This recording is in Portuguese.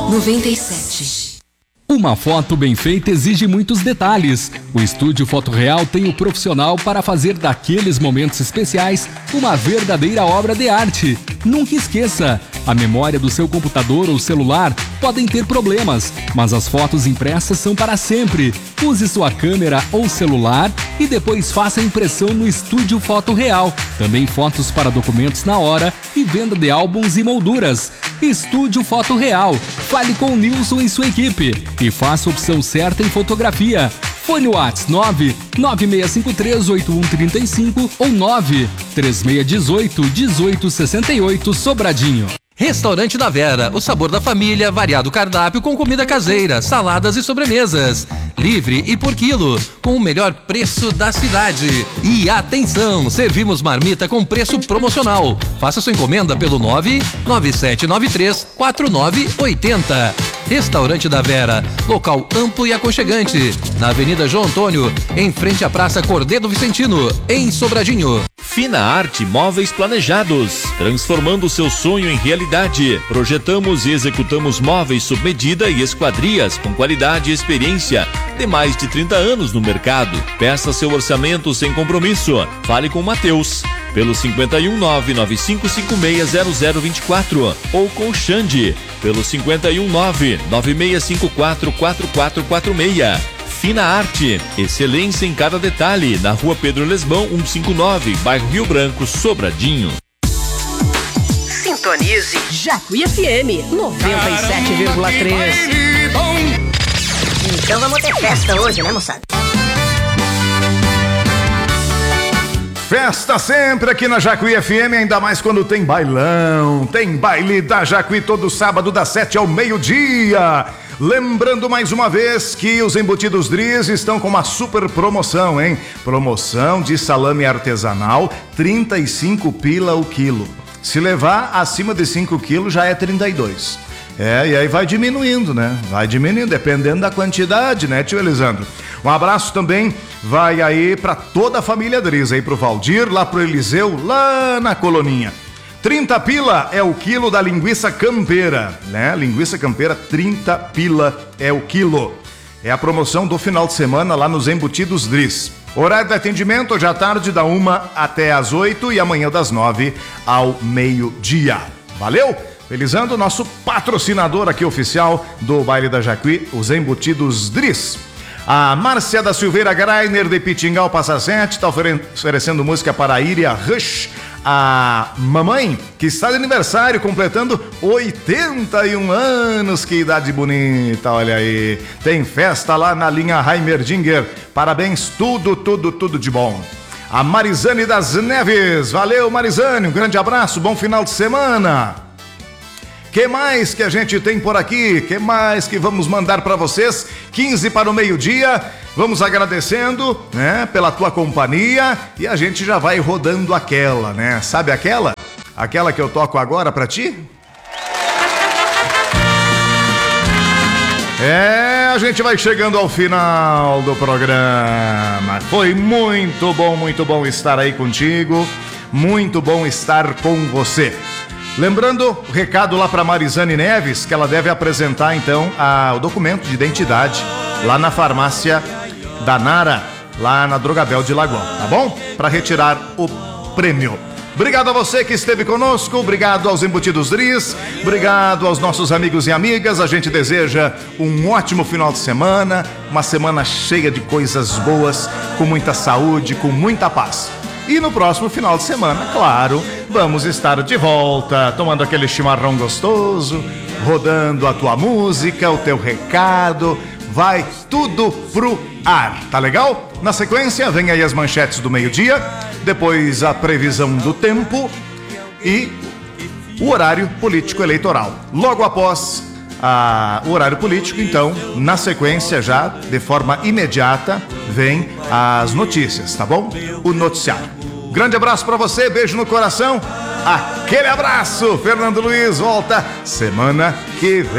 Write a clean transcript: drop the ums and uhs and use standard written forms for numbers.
97. Uma foto bem feita exige muitos detalhes. O Estúdio Foto Real tem o profissional para fazer daqueles momentos especiais uma verdadeira obra de arte. Nunca esqueça, a memória do seu computador ou celular podem ter problemas, mas as fotos impressas são para sempre. Use sua câmera ou celular e depois faça a impressão no Estúdio Foto Real. Também fotos para documentos na hora e venda de álbuns e molduras. Estúdio Foto Real. Fale com o Nilson e sua equipe e faça a opção certa em fotografia. Fone WhatsApp 996538135 ou 93618-1868 Sobradinho. Restaurante da Vera, o sabor da família, variado cardápio com comida caseira, saladas e sobremesas. Livre e por quilo, com o melhor preço da cidade. E atenção, servimos marmita com preço promocional. Faça sua encomenda pelo 99793-4980. Restaurante da Vera, local amplo e aconchegante, na Avenida João Antônio, em frente à Praça Cordeiro Vicentino, em Sobradinho. Fina Arte Móveis Planejados, transformando o seu sonho em realidade. Projetamos e executamos móveis sob medida e esquadrias com qualidade e experiência de mais de 30 anos no mercado. Peça seu orçamento sem compromisso. Fale com o Matheus pelo 51995560024 ou com o Xande pelo 51996544446. Fina Arte, excelência em cada detalhe, na Rua Pedro Lesbão 159, bairro Rio Branco, Sobradinho. Sintonize Jacuí FM 97,3. Então vamos ter festa hoje, né, moçada? Festa sempre aqui na Jacuí FM, ainda mais quando tem bailão. Tem baile da Jacuí todo sábado das 7 ao meio-dia. Lembrando mais uma vez que os embutidos Drizz estão com uma super promoção, hein? Promoção de salame artesanal, 35 pila o quilo. Se levar acima de 5 quilos já é 32. E aí vai diminuindo, né? Vai diminuindo, dependendo da quantidade, né, tio Elisandro? Um abraço também vai aí pra toda a família Drizz, aí pro Valdir, lá pro Eliseu, lá na Coloninha. 30 pila é o quilo da linguiça campeira, né? Linguiça campeira, 30 pila é o quilo. É a promoção do final de semana lá nos Embutidos Drizz. Horário de atendimento hoje à tarde da 1 até às 8 e amanhã das 9 ao meio-dia. Valeu? Elisandro, nosso patrocinador aqui oficial do Baile da Jacuí, os Embutidos Drizz. A Márcia da Silveira Greiner de Pitingal Passa 7 está oferecendo música para a Iria Rush. A mamãe, que está de aniversário, completando 81 anos, que idade bonita, olha aí. Tem festa lá na linha Heimerdinger. Parabéns, tudo de bom. A Marizane das Neves, valeu Marizane, um grande abraço, bom final de semana. Que mais que a gente tem por aqui? Que mais que vamos mandar para vocês? 15 para o meio-dia. Vamos agradecendo, né, pela tua companhia e a gente já vai rodando aquela, né? Sabe aquela? Aquela que eu toco agora para ti? A gente vai chegando ao final do programa. Foi muito bom estar aí contigo. Muito bom estar com você. Lembrando, o recado lá para Marizane Neves, que ela deve apresentar então o documento de identidade lá na farmácia da Nara, lá na Drogabel de Lagoão, tá bom? Para retirar o prêmio. Obrigado a você que esteve conosco, obrigado aos Embutidos Drizz, obrigado aos nossos amigos e amigas. A gente deseja um ótimo final de semana, uma semana cheia de coisas boas, com muita saúde, com muita paz. E no próximo final de semana, claro, vamos estar de volta, tomando aquele chimarrão gostoso, rodando a tua música, o teu recado, vai tudo pro ar, tá legal? Na sequência, vem aí as manchetes do meio-dia, depois a previsão do tempo e o horário político eleitoral. Logo após o horário político, então, na sequência já, de forma imediata, vem as notícias, tá bom? O noticiário. Grande abraço pra você, beijo no coração, aquele abraço. Fernando Luiz volta semana que vem.